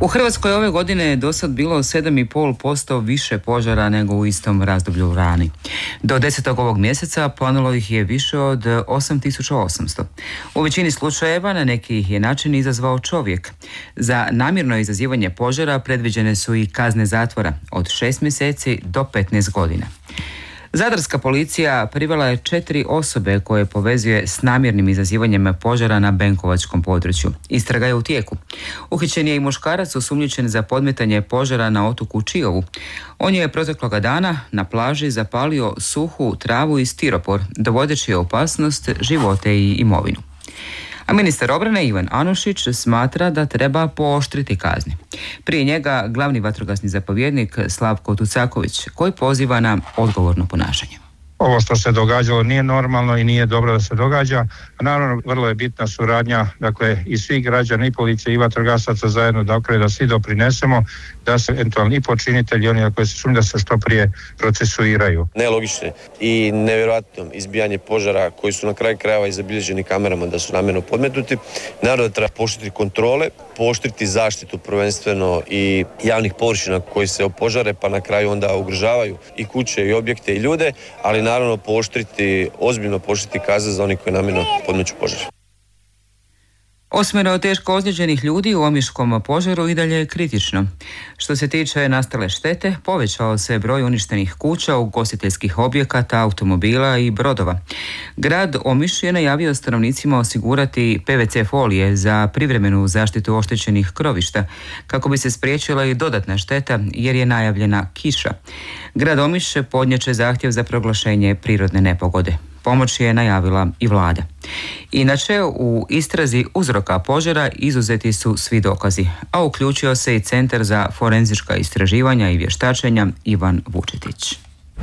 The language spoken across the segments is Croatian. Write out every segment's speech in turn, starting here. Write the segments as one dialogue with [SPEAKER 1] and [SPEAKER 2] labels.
[SPEAKER 1] U Hrvatskoj ove godine je do sad bilo 7,5% više požara nego u istom razdoblju lani. Do 10. ovog mjeseca planilo ih je više od 8.800. U većini slučajeva na neki ih je način izazvao čovjek. Za namjerno izazivanje požara predviđene su i kazne zatvora od 6 mjeseci do 15 godina. Zadarska policija privela je 4 osobe koje povezuje s namjernim izazivanjem požara na benkovačkom području. Istraga je u tijeku. Uhićen je i muškarac osumnjičen za podmetanje požara na otoku Čiovu. On je protekloga dana na plaži zapalio suhu travu i stiropor, dovodeći u opasnost živote i imovinu. A ministar obrane Ivan Anušić smatra da treba pooštriti kazne. Prije njega glavni vatrogasni zapovjednik Slavko Tucaković, koji poziva na odgovorno ponašanje.
[SPEAKER 2] Ovo što se događalo nije normalno i nije dobro da se događa. A naravno, vrlo je bitna suradnja, dakle, i svih građana, i policije, i vatrogasaca zajedno, dakle, da svi doprinesemo da se eventualni i počinitelji, oni koji se sumnjaju, da se što prije procesuiraju.
[SPEAKER 3] Nelogične i nevjerojatno izbijanje požara koji su na kraju krajeva i zabilježeni kamerama da su namjerno podmetnuti. Naravno da treba pooštriti kontrole, pooštriti zaštitu prvenstveno i javnih površina koji se opožare, pa na kraju onda ugrožavaju i kuće i objekte i ljude, ali naravno ozbiljno pooštriti kazne za oni koji namjerno podmeću požar.
[SPEAKER 1] 8 teško ozlijeđenih ljudi u omiškom požaru i dalje je kritično. Što se tiče nastale štete, povećao se broj uništenih kuća, ugostiteljskih objekata, automobila i brodova. Grad Omiš je najavio stanovnicima osigurati PVC folije za privremenu zaštitu oštećenih krovišta, kako bi se spriječila i dodatna šteta jer je najavljena kiša. Grad Omiš podnijet će zahtjev za proglašenje prirodne nepogode. Pomoć je najavila i vlada. Inače, u istrazi uzroka požara izuzeti su svi dokazi, a uključio se i Centar za forenzička istraživanja i vještačenja Ivan Vučetić.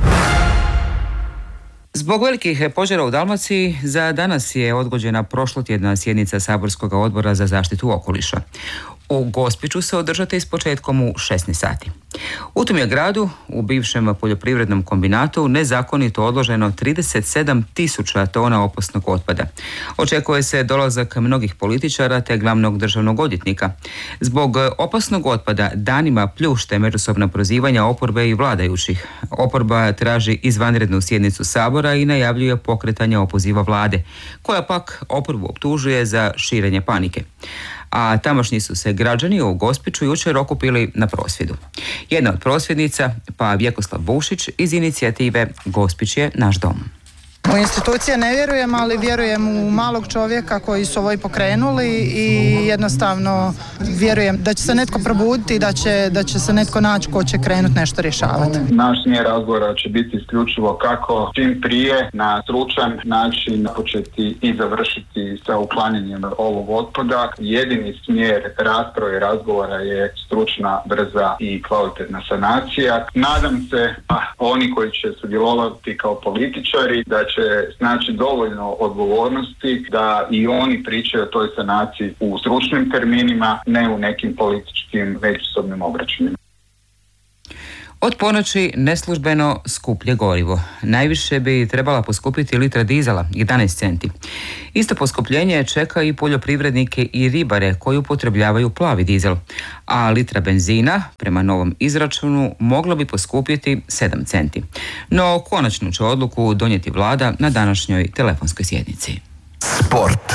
[SPEAKER 1] Zbog velikih požara u Dalmaciji za danas je odgođena prošlotjedna sjednica Saborskog odbora za zaštitu okoliša. U Gospiću se održati s početkom u 16 sati. U tom je gradu, u bivšem poljoprivrednom kombinatu, nezakonito odloženo 37.000 tona opasnog otpada. Očekuje se dolazak mnogih političara te glavnog državnog odvjetnika. Zbog opasnog otpada danima pljušte međusobna prozivanja oporbe i vladajućih. Oporba traži izvanrednu sjednicu Sabora i najavljuje pokretanje opoziva vlade, koja pak oporbu optužuje za širenje panike. A tamošnji su se građani u Gospiću jučer okupili na prosvjedu. Jedna od prosvjednica, pa Vjekoslav Bušić iz inicijative Gospić je naš dom.
[SPEAKER 4] U institucije ne vjerujem, ali vjerujem u malog čovjeka koji su ovo i pokrenuli i jednostavno vjerujem da će se netko probuditi i da će se netko naći ko će krenuti nešto rješavati.
[SPEAKER 5] Naš smjer razgovora će biti isključivo kako čim prije na stručan način početi i završiti sa uklanjanjem ovog otpada. Jedini smjer rasprave i razgovora je stručna, brza i kvalitetna sanacija. Nadam se oni koji će sudjelovati kao političari da će znači dovoljno odgovornosti da i oni pričaju o toj sanaciji u stručnim terminima, ne u nekim političkim međusobnim obračunima.
[SPEAKER 1] Od ponoći neslužbeno skuplje gorivo. Najviše bi trebala poskupiti litra dizela, 11 centi. Isto poskupljenje čeka i poljoprivrednike i ribare koji upotrebljavaju plavi dizel, a litra benzina, prema novom izračunu, moglo bi poskupiti 7 centi. No, konačnu će odluku donijeti vlada na današnjoj telefonskoj sjednici.
[SPEAKER 6] Sport.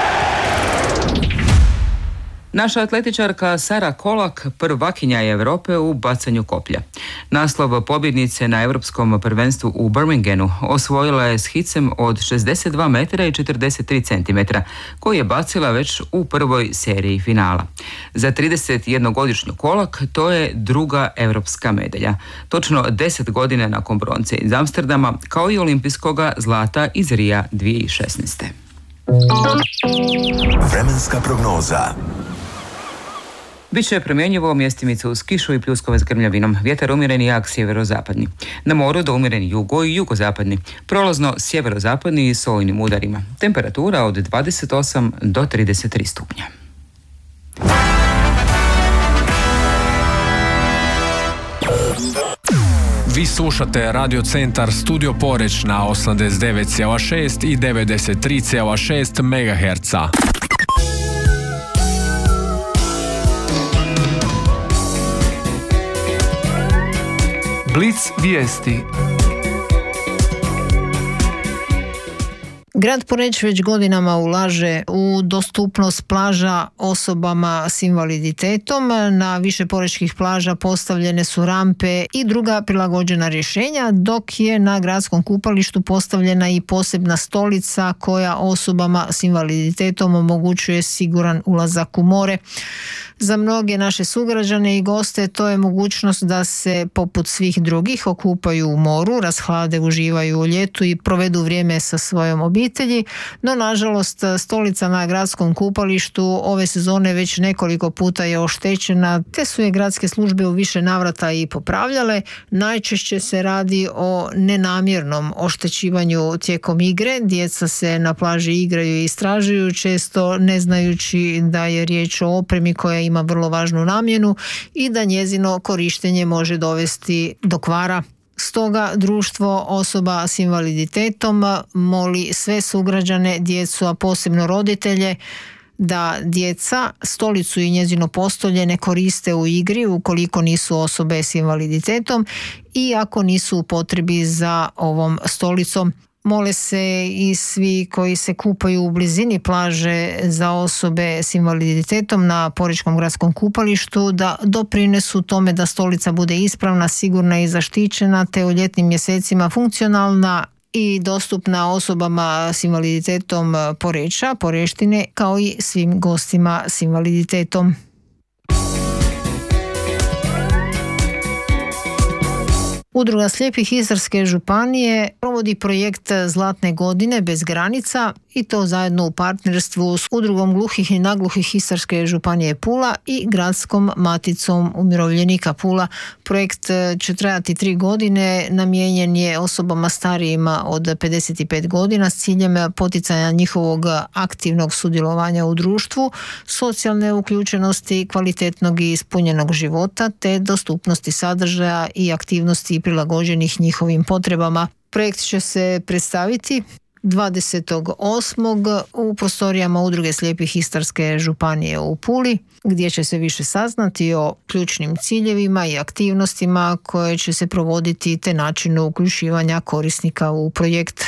[SPEAKER 1] Naša atletičarka Sara Kolak prvakinja je Europe u bacanju koplja. Naslov pobjednice na Europskom prvenstvu u Birminghamu osvojila je s hicem od 62 metra i 43 centimetra, koji je bacila već u prvoj seriji finala. Za 31-godišnju Kolak to je druga europska medalja. Točno 10 godina nakon bronce iz Amsterdama, kao i olimpijskoga zlata iz Rija 2016.
[SPEAKER 6] Vremenska prognoza.
[SPEAKER 1] Biće promjenjivo, mjestimice uz kišu i pljuskove s grmljavinom. Vjetar umjereni jak sjeverozapadni. Na moru do umjereni jugo i jugozapadni. Prolazno sjeverozapadni i s olujnim udarima. Temperatura od 28 do 33 stupnja.
[SPEAKER 7] Vi slušate Radio Centar Studio Poreč na 89,6 i 93,6 MHz.
[SPEAKER 6] Blic vijesti.
[SPEAKER 8] Grad Poreč već godinama ulaže u dostupnost plaža osobama s invaliditetom. Na više porečkih plaža postavljene su rampe i druga prilagođena rješenja, dok je na gradskom kupalištu postavljena i posebna stolica koja osobama s invaliditetom omogućuje siguran ulazak u more. Za mnoge naše sugrađane i goste to je mogućnost da se poput svih drugih okupaju u moru, rashlade, uživaju u ljetu i provedu vrijeme sa svojom obitelji, no nažalost stolica na gradskom kupalištu ove sezone već nekoliko puta je oštećena, te su je gradske službe u više navrata i popravljale. Najčešće se radi o nenamjernom oštećivanju tijekom igre. Djeca se na plaži igraju i istražuju, često ne znajući da je riječ o opremi koja ima vrlo važnu namjenu i da njezino korištenje može dovesti do kvara. Stoga društvo osoba s invaliditetom moli sve sugrađane, djecu, a posebno roditelje, da djeca stolicu i njezino postolje ne koriste u igri ukoliko nisu osobe s invaliditetom i ako nisu u potrebi za ovom stolicom. Mole se i svi koji se kupaju u blizini plaže za osobe s invaliditetom na Porečkom gradskom kupalištu da doprinesu tome da stolica bude ispravna, sigurna i zaštićena, te u ljetnim mjesecima funkcionalna i dostupna osobama s invaliditetom Poreča, Poreštine, kao i svim gostima s invaliditetom. Udruga slijepih Istarske županije provodi projekt Zlatne godine bez granica i to zajedno u partnerstvu s Udrugom gluhih i nagluhih Istarske županije Pula i Gradskom maticom umirovljenika Pula. Projekt će trajati 3 godine, namijenjen je osobama starijima od 55 godina s ciljem poticanja njihovog aktivnog sudjelovanja u društvu, socijalne uključenosti, kvalitetnog i ispunjenog života te dostupnosti sadržaja i aktivnosti prilagođenih njihovim potrebama. Projekt će se predstaviti 28. u prostorijama Udruge slijepih Istarske županije u Puli, gdje će se više saznati o ključnim ciljevima i aktivnostima koje će se provoditi te načinu uključivanja korisnika u projekt.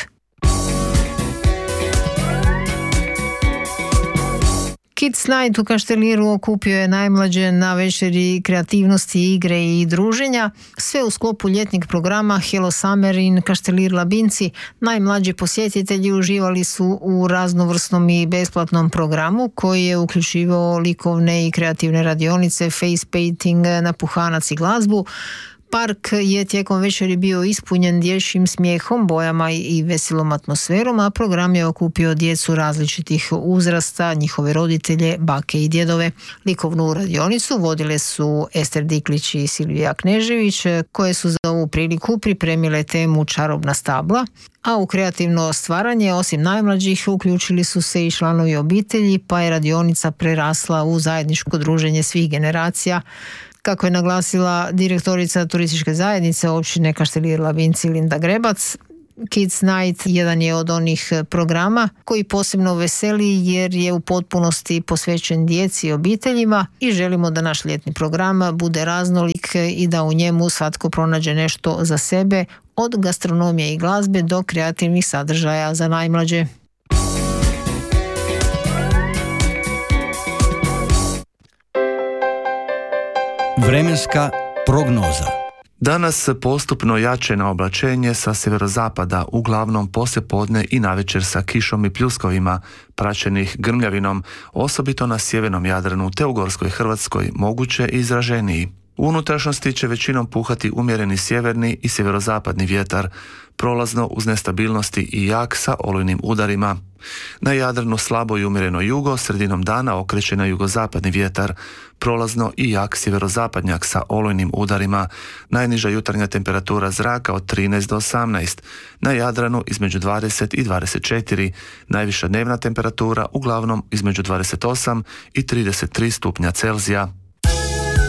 [SPEAKER 8] Kids Night u Kašteliru okupio je najmlađe na večeri kreativnosti, igre i druženja. Sve u sklopu ljetnog programa Hello Summer in Kaštelir Labinci. Najmlađi posjetitelji uživali su u raznovrsnom i besplatnom programu koji je uključivao likovne i kreativne radionice, face painting, napuhanac i glazbu. Park je tijekom večeri bio ispunjen dječjim smijehom, bojama i veselom atmosferom, a program je okupio djecu različitih uzrasta, njihove roditelje, bake i djedove. Likovnu radionicu vodile su Ester Diklić i Silvija Knežević, koje su za ovu priliku pripremile temu Čarobna stabla, a u kreativno stvaranje osim najmlađih uključili su se i članovi obitelji, pa je radionica prerasla u zajedničko druženje svih generacija. Kako je naglasila direktorica turističke zajednice općine Kaštelir Labinci Linda Grebac, Kids Night jedan je od onih programa koji posebno veseli jer je u potpunosti posvećen djeci i obiteljima i želimo da naš ljetni program bude raznolik i da u njemu svatko pronađe nešto za sebe, od gastronomije i glazbe do kreativnih sadržaja za najmlađe.
[SPEAKER 9] Vremenska prognoza.
[SPEAKER 10] Danas postupno jače na oblačenje sa sjeverozapada, uglavnom poslijepodne i navečer sa kišom i pljuskovima, praćenih grmljavinom, osobito na sjevernom Jadranu te u Gorskoj Hrvatskoj, moguće i izraženiji. U unutrašnjosti će većinom puhati umjereni sjeverni i sjeverozapadni vjetar, prolazno uz nestabilnosti i jak sa olujnim udarima. Na Jadranu slabo i umjereno jugo, sredinom dana okreće na jugozapadni vjetar, prolazno i jak sjeverozapadnjak sa olujnim udarima. Najniža jutarnja temperatura zraka od 13 do 18, na Jadranu između 20 i 24, najviša dnevna temperatura uglavnom između 28 i 33 stupnja Celzija.